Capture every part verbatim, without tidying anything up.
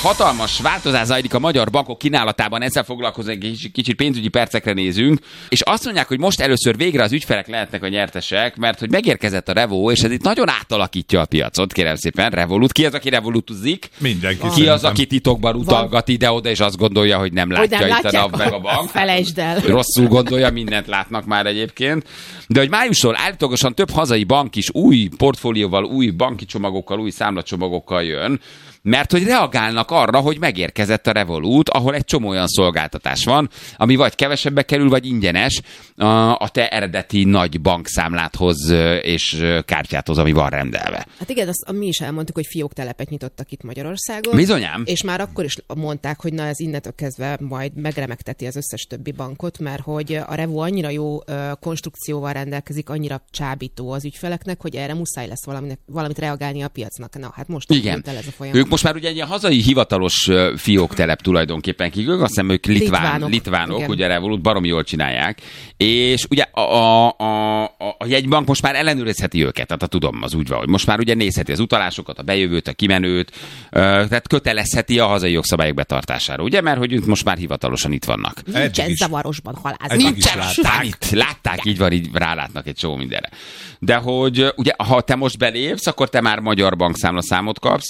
hatalmas változás zajlik a magyar bankok kínálatában, ezzel foglalkozunk, egy kicsit pénzügyi percekre nézünk, és azt mondják, hogy most először végre az ügyfelek lehetnek a nyertesek, mert hogy megérkezett a Revo, és ez itt nagyon átalakítja a piacot, kérem szépen, Revolut. Ki az, aki revolutuzik? Mindenki. Ki szerintem. Az, aki titokban utalgat ide-oda, és azt gondolja, hogy nem látja hogy nem itt a nap meg a bank. Felejtsd el. Rosszul gondolja, mindent látnak már egyébként. De hogy májustól állítólagosan több hazai bank is új portfólióval, új banki csomagokkal, új számlacsomagokkal jön, mert hogy reagálnak arra, hogy megérkezett a Revolut, ahol egy csomó olyan szolgáltatás van, ami vagy kevesebbe kerül, vagy ingyenes a te eredeti nagy bankszámládhoz és kártyáthoz, ami van rendelve. Hát igen, azt mi is elmondtuk, hogy fióktelepet nyitottak itt Magyarországon. Bizonyám. És már akkor is mondták, hogy na ez innentől kezdve majd megremegteti az összes többi bankot, mert hogy a Revo annyira jó konstrukcióval rendelkezik, annyira csábító az ügyfeleknek, hogy erre muszáj lesz valamit, valamit reagálni a piacnak. Na, hát most igen. El ez a folyamat. Most már ugye egy hazai hivatalos fióktelep tulajdonképpen kívül, azt hiszem, ők litván, litvánok, litvánok ugye Revolut, baromi jól csinálják, és ugye a, a, a, a jegybank most már ellenőrizheti őket, tehát tudom, az úgy van, hogy most már ugye nézheti az utalásokat, a bejövőt, a kimenőt, tehát kötelezheti a hazai jogszabályok betartására, ugye, mert hogy most már hivatalosan itt vannak. Nincsen zavarosban halász. Nincsen, látták, látták, így van, így rálátnak egy csomó mindenre. De hogy ugye, ha te most belépsz, akkor te már magyar bankszámlaszámot kapsz,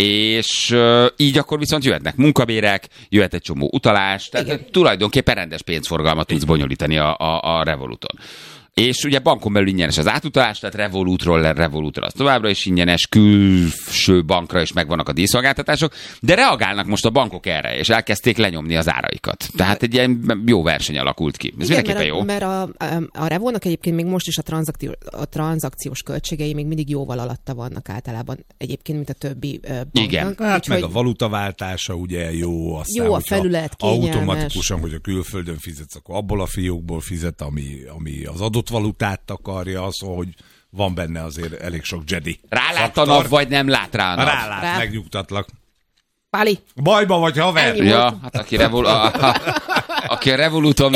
és uh, így akkor viszont jöhetnek munkabérek, jöhet egy csomó utalás, tehát igen. Tulajdonképpen rendes pénzforgalmat tudsz bonyolítani a, a, a Revoluton. És ugye bankon belül ingyenes az átutalás, tehát Revolutról Revolutra az továbbra is ingyenes, külső bankra is megvannak a díjszolgáltatások, de reagálnak most a bankok erre, és elkezdték lenyomni az áraikat. Tehát egy ilyen jó verseny alakult ki. Ez igen, mindenképpen jó. Mert a, a Revolnak egyébként még most is a, tranzakció, a tranzakciós költségei még mindig jóval alatta vannak általában egyébként, mint a többi banknak. Igen. Hát úgy, meg hogy... a valutaváltása ugye jó. Aztán, jó a felület, kényelmes. Automatikusan, hogy a külföldön fizetsz, akkor abból a fiókból fizet, ami, ami az adott valutát takarja, szóval, hogy van benne azért elég sok Jedi. Rálát a nap, vagy nem lát rá a nap? Rálát, rá. Megnyugtatlak. Páli. Bajba vagy, haver? Ja, hát aki, revol, a, a, aki a Revoluton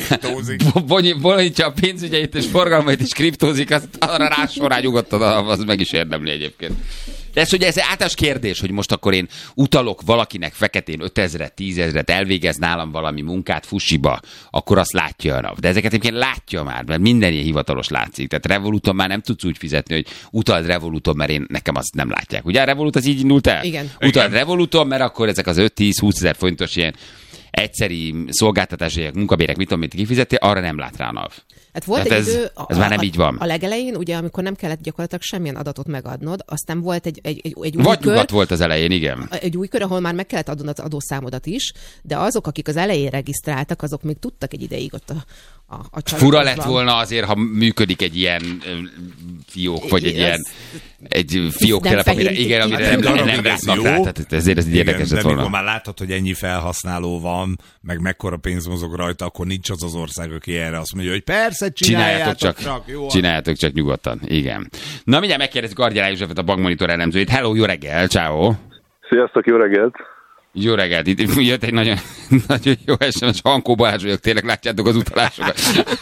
bonyolítja a pénzügyeit és forgalmait és kriptózik, az arra rásorá nyugodtan, az meg is érdemli egyébként. De ez, hogy ez egy általános kérdés, hogy most akkor én utalok valakinek feketén ötezret, tízezret, elvégez nálam valami munkát fusiba, akkor azt látja a nap. De ezeket egyébként látja már, mert minden ilyen hivatalos látszik. Tehát Revoluton már nem tudsz úgy fizetni, hogy utald Revoluton, mert én, nekem azt nem látják. Ugye a Revolut az így indult el? Igen. Utald Revoluton, mert akkor ezek az öt-tíz-húszezer forintos ilyen egyszeri szolgáltatások, munkabérek, mit tudom, mit kifizeti, arra nem lát rá a nap. Hát volt hát egy ez, idő, ez a, már nem a, így van. A legelején, ugye, amikor nem kellett gyakorlatilag semmilyen adatot megadnod, aztán volt egy, egy, egy, egy új Vagy kör. nyugat volt az elején, igen. Egy új kör, ahol már meg kellett adnod az adószámodat is, de azok, akik az elején regisztráltak, azok még tudtak egy ideig ott a, a, a Fura lett volna azért, ha működik egy ilyen fiók, vagy egy ilyen egy fióktelep, amire, igen, amire hát nem, nem, nem, nem látnak rá, tehát ezért ez így érdekes lett volna. De mikor már látod, hogy ennyi felhasználó van, meg mekkora pénz mozog rajta, akkor nincs az az ország, aki erre azt mondja, hogy persze, csináljátok, csináljátok csak, csak jó. Csináljátok csak nyugodtan, igen. Na mindjárt megkérdezzük Argyalá Józsefet, a Bankmonitor elemzőjét. Hello, jó reggel, ciao. Sziasztok, jó reggelt. Jó reggelt, itt jött egy nagyon, nagyon jó es em es, Hankó Balázs vagyok, tényleg látjátok az utalásokat.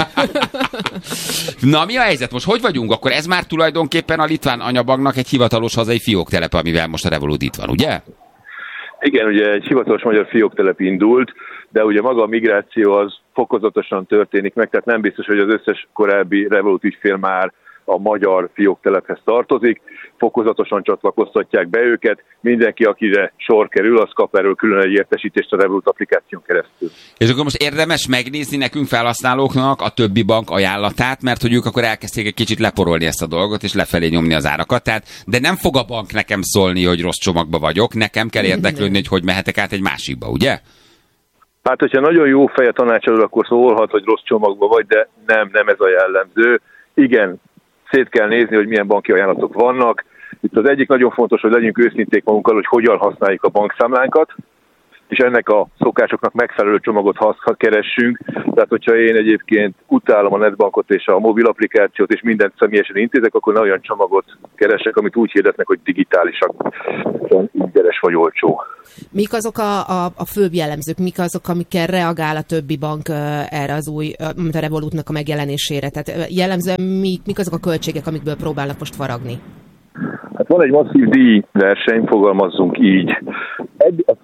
Na, mi a helyzet most? Hogy vagyunk? Akkor ez már tulajdonképpen a litván anyabanknak egy hivatalos hazai fióktelep, amivel most a Revolut itt van, ugye? Igen, ugye egy hivatalos magyar fióktelep indult, de ugye maga a migráció az fokozatosan történik meg, tehát nem biztos, hogy az összes korábbi Revolut ügyfél már a magyar fióktelephez tartozik, fokozatosan csatlakoztatják be őket, mindenki, akire sor kerül, az kap erről külön egy értesítést a Revolut applikáción keresztül. És akkor most érdemes megnézni nekünk felhasználóknak a többi bank ajánlatát, mert hogy ők akkor elkezdték egy kicsit leporolni ezt a dolgot, és lefelé nyomni az árakat, tehát, de nem fog a bank nekem szólni, hogy rossz csomagba vagyok, nekem kell érdeklődni, hogy hogy mehetek át egy másikba, ugye? Hát, hogyha nagyon jó feje tanácsadod, akkor szólhat, hogy rossz csomagba vagy, de nem, nem ez a jellemző. Igen, szét kell nézni, hogy milyen banki ajánlatok vannak. Itt az egyik nagyon fontos, hogy legyünk őszinték magunkkal, hogy hogyan használjuk a bankszámlánkat, és ennek a szokásoknak megfelelő csomagot ha keressünk. Tehát, hogyha én egyébként utálom a netbankot és a mobil applikációt, és mindent személyesen intézek, akkor ne olyan csomagot keresek, amit úgy hirdetnek, hogy digitálisak, ingyenes vagy olcsó. Mik azok a, a, a főbb jellemzők, mik azok, amikkel reagál a többi bank erre az új, mint a Revolutnak a megjelenésére? Tehát jellemzően mik, mik azok a költségek, amikből próbálnak most faragni? Hát van egy masszív díjverseny, fogalmazzunk így. Egy,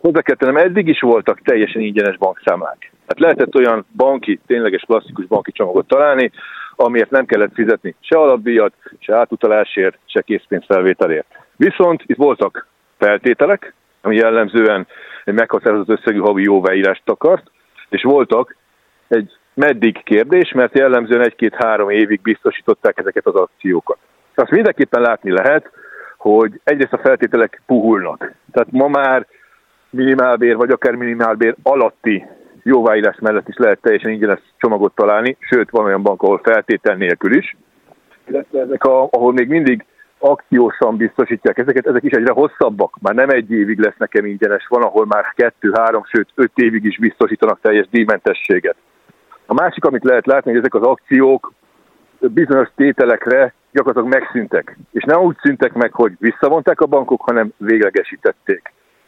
hozzá kell tennem, eddig is voltak teljesen ingyenes bankszámlák. Hát lehetett olyan banki, tényleges klasszikus banki csomagot találni, amiért nem kellett fizetni se alapdíjat, se átutalásért, se készpénzfelvételért. Viszont itt voltak feltételek, ami jellemzően egy meghatározott összegű havi jóváírást akart, és voltak egy meddig kérdés, mert jellemzően egy-két-három évig biztosították ezeket az akciókat. Azt mindenképpen látni lehet, hogy egyrészt a feltételek puhulnak. Tehát ma már minimálbér, vagy akár minimálbér alatti jóváírás mellett is lehet teljesen ingyenes csomagot találni, sőt, van olyan bank, ahol feltétel nélkül is. Ezek, a, ahol még mindig akciósan biztosítják ezeket, ezek is egyre hosszabbak. Már nem egy évig lesz nekem ingyenes, van, ahol már kettő, három, sőt, öt évig is biztosítanak teljes díjmentességet. A másik, amit lehet látni, hogy ezek az akciók bizonyos tételekre gyakorlatilag megszűntek. És nem úgy szűntek meg, hogy visszavonták a bankok, hanem véglegesítették.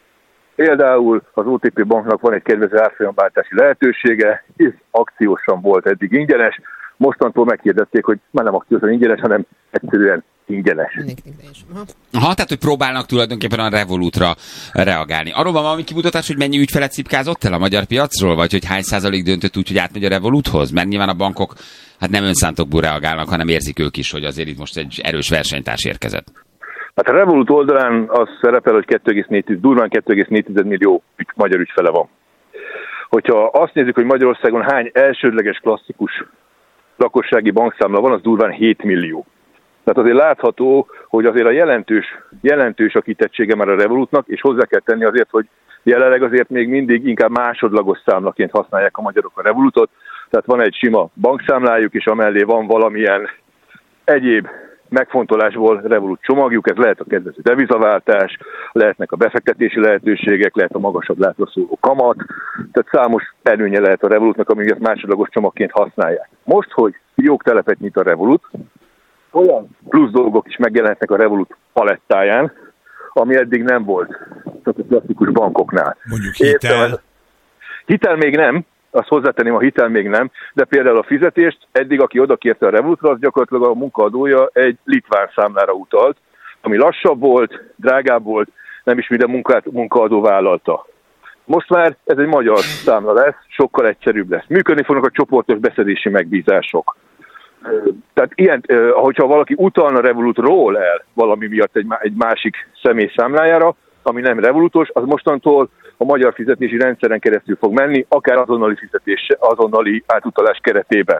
Például az o té pé banknak van egy kedvező árfolyamváltási lehetősége, ez akciósan volt eddig ingyenes, mostantól meghirdették, hogy már nem akciósan ingyenes, hanem egyszerűen ingyenes. Aha, tehát, hogy próbálnak tulajdonképpen a Revolutra reagálni. Arról van valami kimutatás, hogy mennyi ügyfelet cipkázott el a magyar piacról, vagy hogy hány százalék döntött úgy, hogy átmegy a Revoluthoz? Mert nyilván a bankok hát nem önszántokból reagálnak, hanem érzik ők is, hogy azért itt most egy erős versenytárs érkezett. Hát a Revolut oldalán az szerepel, hogy kettő egész négy, durván kettő egész négy millió ügy, magyar ügyfele van. Hogyha azt nézzük, hogy Magyarországon hány elsődleges klasszikus lakossági bankszámla van, az durván hét millió. Tehát azért látható, hogy azért a jelentős, jelentős a kitettsége már a Revolutnak, és hozzá kell tenni azért, hogy jelenleg azért még mindig inkább másodlagos számlaként használják a magyarok a Revolutot. Tehát van egy sima bankszámlájuk, és amellé van valamilyen egyéb megfontolásból Revolut csomagjuk, ez lehet a kedvező devizaváltás, lehetnek a befektetési lehetőségek, lehet a magasabb látra szóló kamat, tehát számos előnye lehet a Revolutnak, amiket másodlagos csomagként használják. Most, hogy fióktelepet nyit a Revolut, olyan plusz dolgok is megjelenhetnek a Revolut palettáján, ami eddig nem volt a klasszikus bankoknál. Mondjuk hitel? Értem, hitel még nem, azt hozzátenném, a hitel még nem, de például a fizetést eddig, aki oda kérte a Revolutra, az gyakorlatilag a munkaadója egy litván számlára utalt, ami lassabb volt, drágább volt, nem is minden munkát, munkaadó vállalta. Most már ez egy magyar számla lesz, sokkal egyszerűbb lesz. Működni fognak a csoportos beszedési megbízások. Tehát ilyen, hogyha valaki utalna Revolutról el valami miatt egy, egy másik személy számlájára, ami nem Revolutos, az mostantól a magyar fizetési rendszeren keresztül fog menni, akár azonnali fizetés, azonnali átutalás keretében.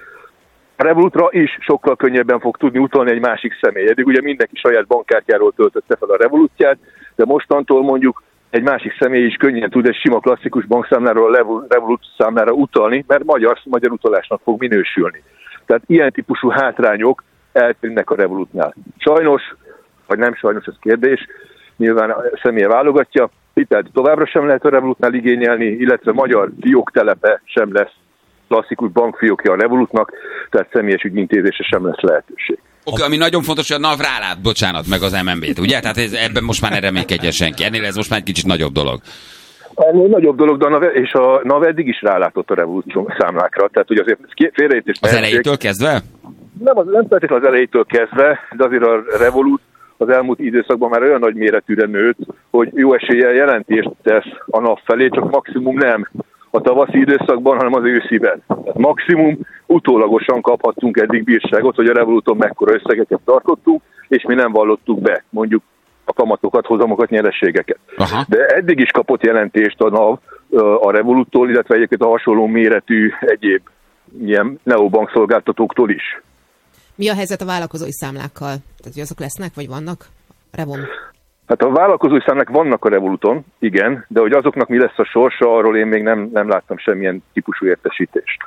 A Revolutra is sokkal könnyebben fog tudni utalni egy másik személy. Eddig ugye mindenki saját bankkártyáról töltötte fel a Revolutját, de mostantól mondjuk egy másik személy is könnyen tud egy sima klasszikus bankszámláról a Revolut számlára utalni, mert magyar, magyar utalásnak fog minősülni. Tehát ilyen típusú hátrányok eltűnnek a Revolutnál. Sajnos, vagy nem sajnos, ez kérdés, nyilván a személye válogatja, hitelt továbbra sem lehet a Revolutnál igényelni, illetve magyar fióktelepe sem lesz klasszikus bankfiókja a Revolutnak, tehát személyes ügyintézése sem lesz lehetőség. Oké, okay, ami nagyon fontos, hogy a NAV rálát, bocsánat, meg az em en bé-t, ugye? Tehát ez, ebben most már ne reménykedjen senki. Ennél ez most már egy kicsit nagyobb dolog. Ennél nagyobb dolog, de a NAV, és a NAV eddig is rálátott a Revolut számlákra. Tehát, hogy azért félreértés. Az elejétől kezdve? Nem, az, nem feltétlenül az elejétől kezdve, de azért a Revolut az elmúlt időszakban már olyan nagy méretűre nőtt, hogy jó eséllyel jelentést tesz a NAV felé, csak maximum nem a tavaszi időszakban, hanem az ősziben. Tehát maximum utólagosan kaphattunk eddig bírságot, hogy a Revoluton mekkora összegeket tartottunk, és mi nem vallottuk be, mondjuk a kamatokat, hozamokat, nyereségeket. Aha. De eddig is kapott jelentést a NAV a Revoluttól, illetve egyébként a hasonló méretű egyéb ilyen neobank szolgáltatóktól is. Mi a helyzet a vállalkozói számlákkal? Tehát, hogy azok lesznek, vagy vannak? Revon. Hát a vállalkozói számlák vannak a Revoluton, igen, de hogy azoknak mi lesz a sorsa, arról én még nem, nem láttam semmilyen típusú értesítést.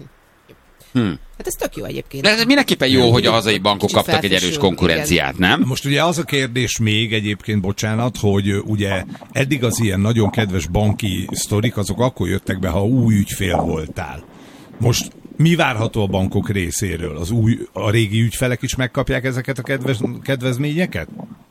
Hmm. Hát ez tök jó egyébként. De ez mindenképpen jó, hogy a hazai bankok kaptak egy erős konkurenciát, nem? Most ugye az a kérdés még egyébként, bocsánat, hogy ugye eddig az ilyen nagyon kedves banki sztorik, azok akkor jöttek be, ha új ügyfél voltál. Most mi várható a bankok részéről? Az új, a régi ügyfelek is megkapják ezeket a kedvez, kedvezményeket?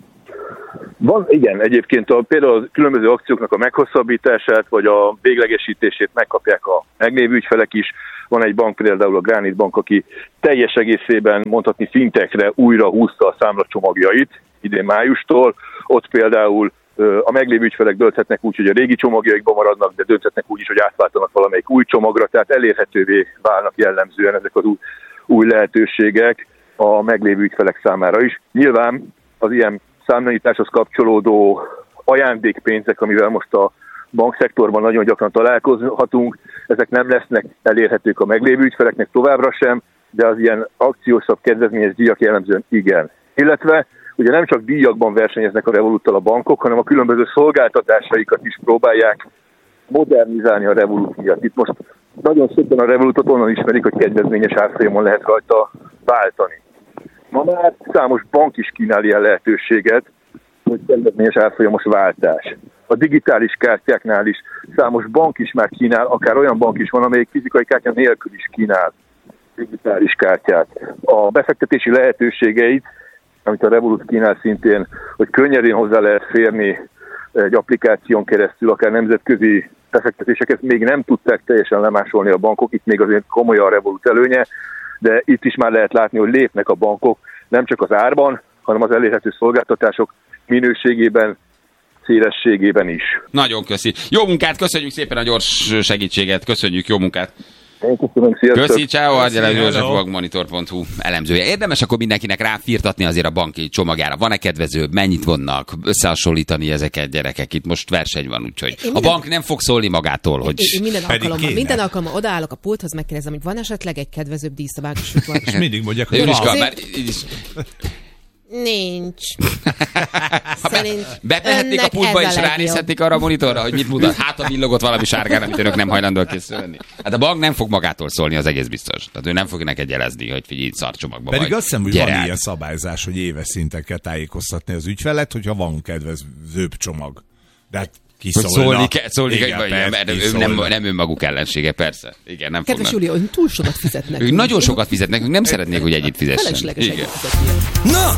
Van, igen, egyébként a, például a különböző akcióknak a meghosszabbítását, vagy a véglegesítését megkapják a meglévő ügyfelek is. Van egy bank, például a Granit Bank, aki teljes egészében mondhatni fintekre újra húzta a számlacsomagjait idén májustól. Ott például A meglévő ügyfelek dönthetnek úgy, hogy a régi csomagjaikban maradnak, de dönthetnek úgy is, hogy átváltanak valamelyik új csomagra, tehát elérhetővé válnak jellemzően ezek az új, új lehetőségek a meglévő ügyfelek számára is. Nyilván az ilyen számlanyításhoz kapcsolódó ajándékpénzek, amivel most a bankszektorban nagyon gyakran találkozhatunk, ezek nem lesznek elérhetők a meglévő ügyfeleknek továbbra sem, de az ilyen akciósabb kedvezményes díjak jellemzően igen. Illetve ugye nem csak díjakban versenyeznek a Revoluttal a bankok, hanem a különböző szolgáltatásaikat is próbálják modernizálni a Revolut miatt. Itt most nagyon szépen a Revolutot onnan ismerik, hogy kedvezményes árfolyamon lehet rajta váltani. Ma már számos bank is kínál ilyen lehetőséget, hogy kedvezményes árfolyamos váltás. A digitális kártyáknál is számos bank is már kínál, akár olyan bank is van, amelyik fizikai kártya nélkül is kínál digitális kártyát. A befektetési lehetőségeit, amit a Revolut kínál szintén, hogy könnyedén hozzá lehet férni egy applikáción keresztül, akár nemzetközi befektetéseket még nem tudták teljesen lemásolni a bankok, itt még azért komoly a Revolut előnye, de itt is már lehet látni, hogy lépnek a bankok, nem csak az árban, hanem az elérhető szolgáltatások minőségében, szélességében is. Nagyon köszi. Jó munkát, köszönjük szépen a gyors segítséget, köszönjük, jó munkát. Én köszönöm, sziasztok. Köszi, ciao, Argyelek József, bankmonitor pont hu elemzője. Érdemes akkor mindenkinek ráfirtatni azért a banki csomagjára. Van-e kedvező, mennyit vonnak, összehasonlítani ezeket, gyerekek? Itt most verseny van, úgyhogy a minden... bank nem fog szólni magától, hogy... Én, én minden alkalommal, minden alkalommal odaállok a pulthoz, megkérdezem, hogy van esetleg egy kedvezőbb díszabágos van. És mindig mondják, hogy Jóriska, van. mert így is... Nincs. Szerint bemehetnék a pultba és ránézhetnék arra a monitorra, hogy mit mutat. Hát a villogott valami sárgán, amit önök nem hajlandóak készülni. Hát a bank nem fog magától szólni, az egész biztos. Tehát ő nem fog neked jelezni, hogy figyelj, szarcsomagba vagy. Pedig azt hiszem, hogy Gyere van át. ilyen szabályzás, hogy éves szinten kell tájékoztatni az ügyfelet, hogyha van kedvezőbb csomag. De hát ki Hogy szólna? szólni kell, szólni Igen, kell, persze, mert ki ő nem, szólna. nem önmaguk ellensége, persze. Igen, nem Kedves fognak. Júlia, ön túl sokat fizetnek. Ők nagyon sokat fizetnek, ők nem szeretnék, hogy együtt fizessen. Felesleges Igen. együtt fizetni. Na,